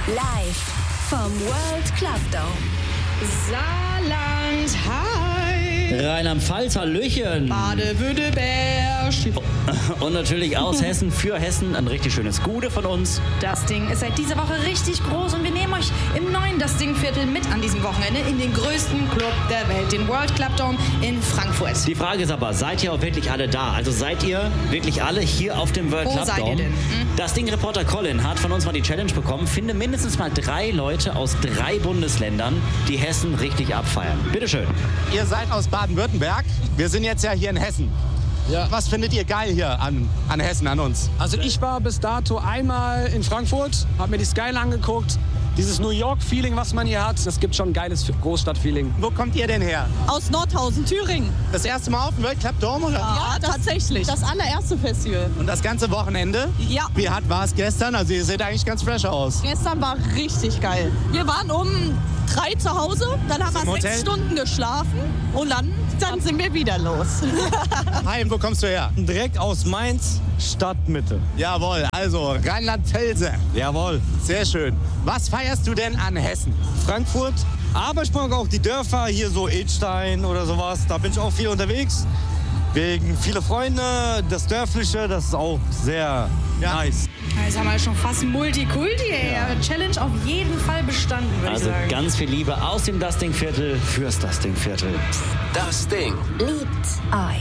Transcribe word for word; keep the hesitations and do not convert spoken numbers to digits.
Live vom World Club Dome. Saarland, hi. Rheinland-Pfalz, Hallöchen. Baden-Württemberg. Und natürlich aus Hessen für Hessen ein richtig schönes Gude von uns. Das Ding ist seit dieser Woche richtig groß und wir nehmen euch im neuen Das Ding-Viertel mit an diesem Wochenende in den größten Club der Welt, den World Club Dome in Frankfurt. Die Frage ist aber, seid ihr auch wirklich alle da? Also seid ihr wirklich alle hier auf dem World Wo Club seid Dome? ihr denn? Hm? Das Ding-Reporter Colin hat von uns mal die Challenge bekommen, finde mindestens mal drei Leute aus drei Bundesländern, die Hessen richtig abfeiern. Bitteschön. Ihr seid aus Baden-Württemberg. Wir sind jetzt ja hier in Hessen. Ja. Was findet ihr geil hier an, an Hessen, an uns? Also ich war bis dato einmal in Frankfurt, habe mir die Skyline angeguckt. Dieses New York-Feeling, was man hier hat, das gibt schon ein geiles Großstadt-Feeling. Wo kommt ihr denn her? Aus Nordhausen, Thüringen. Das erste Mal auf dem World Club Dome, oder? Ja, das, tatsächlich. Das allererste Festival. Und das ganze Wochenende? Ja. Wie hart war es gestern? Also ihr seht eigentlich ganz fresh aus. Gestern war richtig geil. Wir waren um drei zu Hause, dann haben Zum wir Hotel? sechs Stunden geschlafen und dann, dann sind wir wieder los. Hi, und wo kommst du her? Direkt aus Mainz, Stadtmitte. Jawohl, also Rheinland-Pfälzer. Jawohl. Sehr schön. Was feierst du denn an Hessen? Frankfurt. Aber ich mag auch die Dörfer, hier so Edstein oder sowas. Da bin ich auch viel unterwegs. Wegen viele Freunde, das Dörfliche, das ist auch sehr Ja. nice. Jetzt haben wir schon fast Multikulti, ey. Ja. Challenge auf jeden Fall bestanden, würde Also ich sagen. ganz viel Liebe aus dem Das Ding-Viertel fürs Das Ding-Viertel. Das Ding. Liebt euch.